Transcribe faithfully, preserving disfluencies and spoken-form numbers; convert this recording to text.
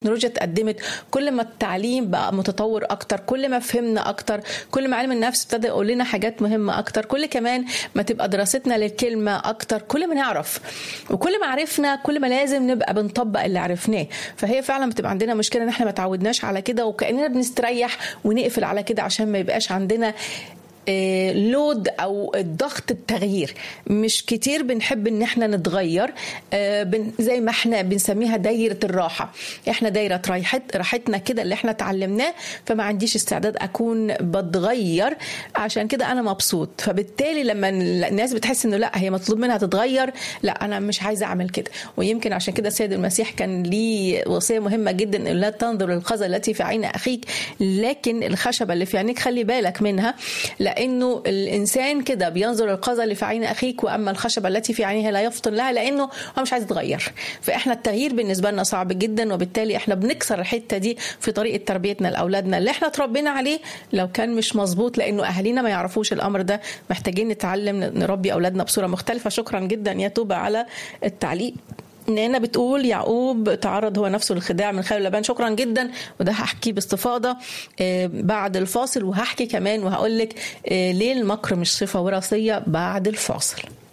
التكنولوجيا اتقدمت، كل ما التعليم بقى متطور اكتر، كل ما فهمنا اكتر، كل ما علم النفس ابتدى يقول لنا حاجات مهمه اكتر، كل كمان ما تبقى دراستنا للكلمه اكتر، كل ما نعرف، وكل ما عرفنا كل ما لازم نبقى بنطبق اللي عرفناه. فهي فعلا بتبقى عندنا مشكله ان احنا ما تعودناش على كده، وكاننا بنستريح ونقفل على كده عشان ما يبقاش عندنا لود او ضغط التغيير. مش كتير بنحب ان احنا نتغير، زي ما احنا بنسميها دايره الراحه، احنا دايره راحت راحتنا كده اللي احنا اتعلمناه، فما عنديش استعداد اكون بتغير، عشان كده انا مبسوط. فبالتالي لما الناس بتحس انه لا هي مطلوب منها تتغير، لا انا مش عايزه اعمل كده. ويمكن عشان كده السيد المسيح كان ليه وصيه مهمه جدا، ان لا تنظر للقذى التي في عين اخيك، لكن الخشبه اللي في عينيك خلي بالك منها، لانه الانسان كده بينظر القذى اللي في عين اخيك، واما الخشبه التي في عينها لا يفطن لها، لانه هو مش عايز يتغير. فاحنا التغيير بالنسبه لنا صعب جدا، وبالتالي احنا بنكسر الحته دي في طريقه تربيتنا لاولادنا اللي احنا تربينا عليه لو كان مش مظبوط، لانه اهالينا ما يعرفوش الامر ده. محتاجين نتعلم نربي اولادنا بصوره مختلفه. شكرا جدا يا توبه على التعليق. نانا بتقول يعقوب تعرض هو نفسه للخداع من خلال لبان. شكرا جدا، وده هحكي باستفاضة بعد الفاصل، وهحكي كمان وهقول لك ليه المكر مش صفة وراثية بعد الفاصل.